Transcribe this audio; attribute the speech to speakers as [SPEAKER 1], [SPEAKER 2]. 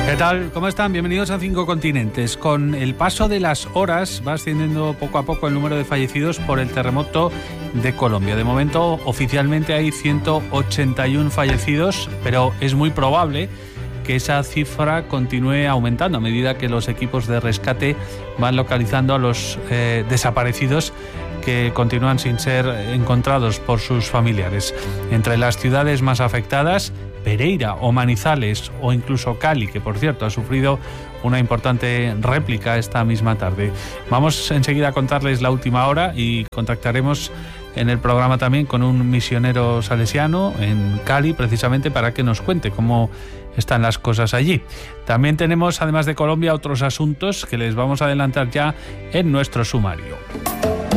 [SPEAKER 1] ¿Qué tal? ¿Cómo están? Bienvenidos a Cinco Continentes. Con el paso de las horas va ascendiendo poco a poco el número de fallecidos por el terremoto de Colombia. De momento, oficialmente hay 181 fallecidos, pero es muy probable que esa cifra continúe aumentando a medida que los equipos de rescate van localizando a los desaparecidos que continúan sin ser encontrados por sus familiares. Entre las ciudades más afectadas, Pereira o Manizales o incluso Cali, que por cierto ha sufrido una importante réplica esta misma tarde. Vamos enseguida a contarles la última hora y contactaremos en el programa también con un misionero salesiano en Cali, precisamente para que nos cuente cómo están las cosas allí. También tenemos, además de Colombia, otros asuntos que les vamos a adelantar ya en nuestro sumario.